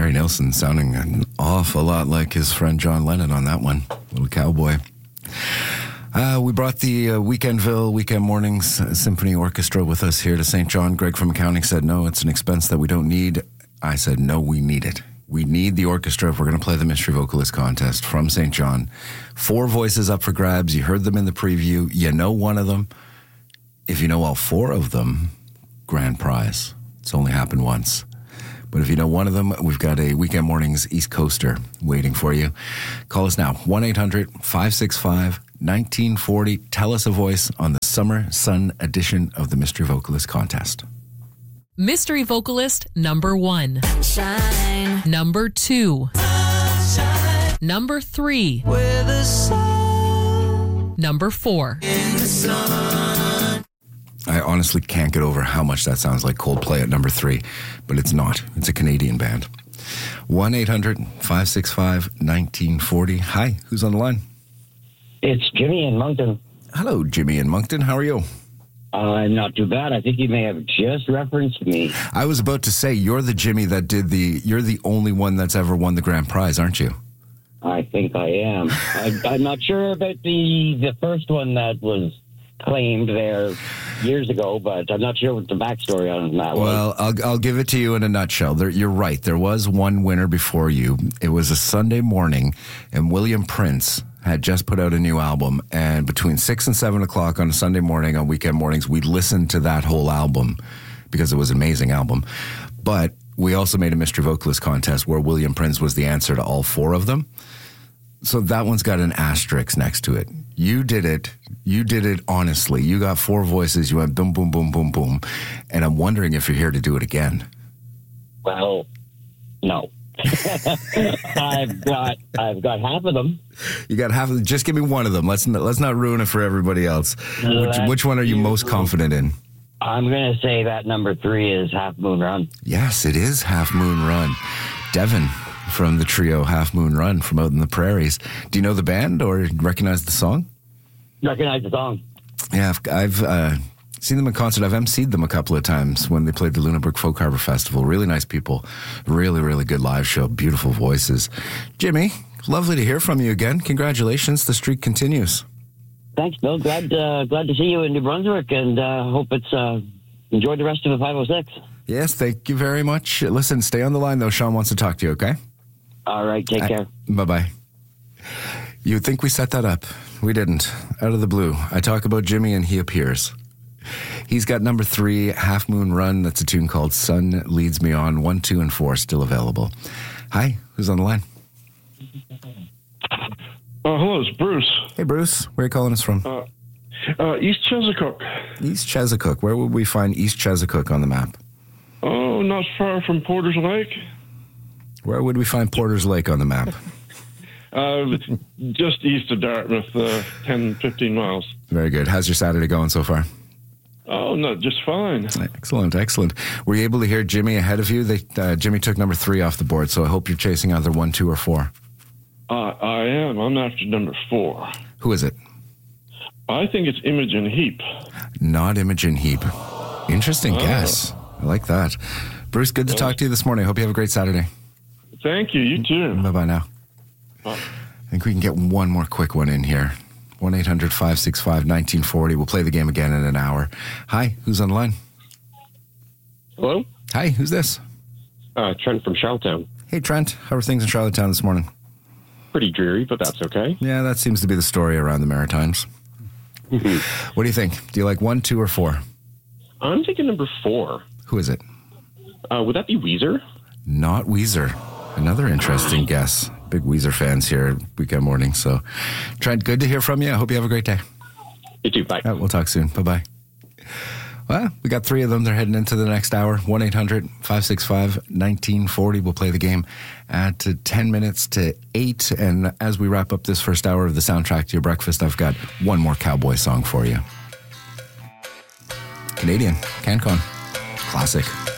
Harry Nilsson sounding an awful lot like his friend John Lennon on that one. Little cowboy. We brought the Weekend Mornings Symphony Orchestra with us here to St. John. Greg from accounting said, no, it's an expense that we don't need. I said, no, we need it. We need the orchestra if we're going to play the Mystery Vocalist Contest from St. John. 4 voices up for grabs. You heard them in the preview. You know one of them. If you know all 4 of them, grand prize. It's only happened once. But if you know one of them, we've got a Weekend Mornings East Coaster waiting for you. Call us now, 1-800-565-1940. Tell us a voice on the Summer Sun edition of the Mystery Vocalist Contest. Mystery Vocalist number 1. Shine. Number 2. Shine. Number 3. Where the sun. Number 4. In the sun. I honestly can't get over how much that sounds like Coldplay at number 3, but it's not. It's a Canadian band. 1-800-565-1940. Hi, who's on the line? It's Jimmy in Moncton. Hello, Jimmy in Moncton. How are you? I'm not too bad. I think you may have just referenced me. I was about to say, you're the Jimmy that did you're the only one that's ever won the grand prize, aren't you? I think I am. I'm not sure about the first one that was claimed there years ago, but I'm not sure what the backstory on that was. Well, I'll give it to you in a nutshell. You're right. There was one winner before you. It was a Sunday morning, and William Prince had just put out a new album, and between 6 and 7 o'clock on a Sunday morning, on Weekend Mornings, we listened to that whole album because it was an amazing album. But we also made a Mystery Vocalist Contest where William Prince was the answer to all 4 of them. So that one's got an asterisk next to it. You did it. You did it honestly. You got 4 voices. You went boom, boom, boom, boom, boom. And I'm wondering if you're here to do it again. Well, no. I've got half of them. You got half of them. Just give me one of them. Let's not ruin it for everybody else. Which one are you most confident in? I'm going to say that number 3 is Half Moon Run. Yes, it is Half Moon Run. Devin from the trio Half Moon Run from out in the prairies. Do you know the band or recognize the song? Recognize the song. Yeah, I've seen them in concert. I've emceed them a couple of times when they played the Lunenburg Folk Harbor Festival. Really nice people. Really, really good live show. Beautiful voices. Jimmy, lovely to hear from you again. Congratulations. The streak continues. Thanks, Bill. Glad to see you in New Brunswick, and hope it's enjoy the rest of the 506. Yes, thank you very much. Listen, stay on the line, though. Sean wants to talk to you, okay? All right, take care. Bye-bye. You'd think we set that up. We didn't. Out of the blue. I talk about Jimmy and he appears. He's got number 3, Half Moon Run. That's a tune called Sun Leads Me On. 1, 2, and 4 still available. Hi, who's on the line? Hello, it's Bruce. Hey, Bruce. Where are you calling us from? East Chesapeake. East Chesapeake. Where would we find East Chesapeake on the map? Oh, not far from Porter's Lake. Where would we find Porter's Lake on the map? Just east of Dartmouth, 10, 15 miles. Very good. How's your Saturday going so far? Oh, no, just fine. Excellent, excellent. Were you able to hear Jimmy ahead of you? Jimmy took number 3 off the board, so I hope you're chasing either 1, 2, or 4. I am. I'm after number 4. Who is it? I think it's Imogen Heap. Not Imogen Heap. Interesting guess. I like that. Bruce, good to talk to you this morning. I hope you have a great Saturday. Thank you. You too. Bye-bye now. Bye. I think we can get one more quick one in here. 1-800-565-1940. We'll play the game again in an hour. Hi, who's on the line? Hello? Hi, who's this? Trent from Charlottetown. Hey, Trent. How are things in Charlottetown this morning? Pretty dreary, but that's okay. Yeah, that seems to be the story around the Maritimes. What do you think? Do you like 1, 2, or 4? I'm thinking number 4. Who is it? Would that be Weezer? Not Weezer. Another interesting guess. Big Weezer fans here at Weekend Morning. So, Trent, good to hear from you. I hope you have a great day. You too. Bye. We'll talk soon. Bye-bye. Well, we got 3 of them. They're heading into the next hour. 1-800-565-1940. We'll play the game at 10 minutes to 8. And as we wrap up this first hour of the soundtrack to your breakfast, I've got one more cowboy song for you. Canadian, CanCon. Classic.